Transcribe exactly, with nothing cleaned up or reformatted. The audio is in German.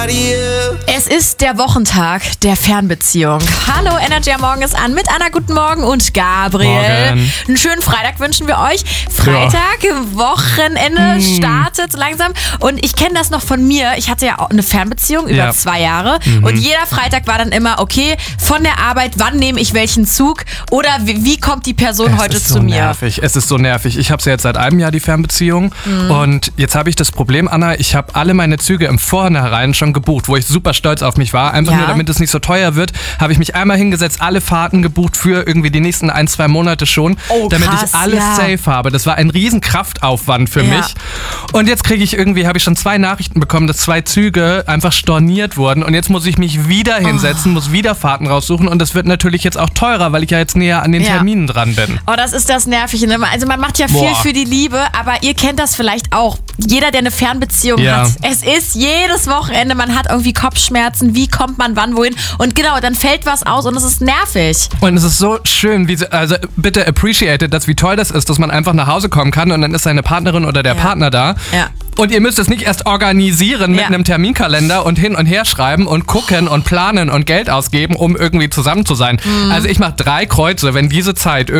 nobody else. Es ist der Wochentag der Fernbeziehung. Hallo, Energy am Morgen ist an mit Anna, guten Morgen und Gabriel. Morgen. Einen schönen Freitag wünschen wir euch. Freitag, ja. Wochenende mm. startet so langsam. Und ich kenne das noch von mir. Ich hatte ja auch eine Fernbeziehung über ja. zwei Jahre. Mhm. Und jeder Freitag war dann immer, okay, von der Arbeit, wann nehme ich welchen Zug? Oder wie, wie kommt die Person es heute ist zu so mir? Nervig. Es ist so nervig. Ich habe ja jetzt seit einem Jahr die Fernbeziehung. Mhm. Und jetzt habe ich das Problem, Anna, ich habe alle meine Züge im Vornherein schon gebucht, wo ich super stolz auf mich war. Einfach ja. nur, damit es nicht so teuer wird, habe ich mich einmal hingesetzt, alle Fahrten gebucht für irgendwie die nächsten ein, zwei Monate schon, oh, damit krass, ich alles ja. safe habe. Das war ein riesen Kraftaufwand für ja. mich. Und jetzt kriege ich irgendwie, habe ich schon zwei Nachrichten bekommen, dass zwei Züge einfach storniert wurden. Und jetzt muss ich mich wieder hinsetzen, oh. muss wieder Fahrten raussuchen. Und das wird natürlich jetzt auch teurer, weil ich ja jetzt näher an den ja. Terminen dran bin. Oh, das ist das Nervige. Ne? Also man macht ja viel Boah. für die Liebe, aber ihr kennt das vielleicht auch. Jeder, der eine Fernbeziehung ja. hat. Es ist jedes Wochenende, man hat irgendwie Kopfschmerzen, wie kommt man wann wohin und genau, dann fällt was aus und es ist nervig. Und es ist so schön, wie sie, also bitte appreciate das, wie toll das ist, dass man einfach nach Hause kommen kann und dann ist seine Partnerin oder der ja. Partner da. Ja. Und ihr müsst es nicht erst organisieren mit ja. einem Terminkalender und hin und her schreiben und gucken und planen und Geld ausgeben, um irgendwie zusammen zu sein. Mhm. Also ich mache drei Kreuze, wenn diese Zeit